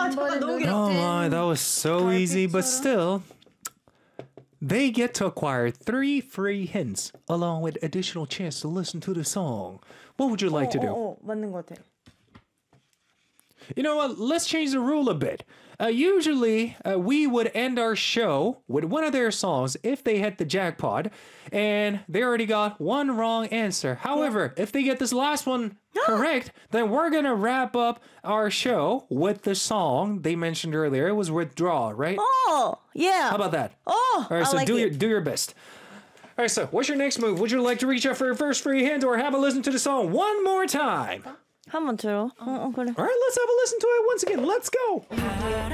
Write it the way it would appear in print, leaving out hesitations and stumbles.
잠깐 너무 길어. Oh my, that was so easy, but still. They get to acquire 3 free hints, along with additional chance to listen to the song. What would you like to do? 맞는 것 같아. You know what? Let's change the rule a bit. Usually, we would end our show with one of their songs if they hit the jackpot, and they already got one wrong answer. However, if they get this last one correct, then we're gonna wrap up our show with the song they mentioned earlier. It was Withdraw, right? Yeah. How about that? All right, so like do it. your best. All right, so what's your next move? Would you like to reach out for your first free hint or have a listen to the song one more time? 한번 들어. 그래. All right, let's have a listen to it once again. Let's go.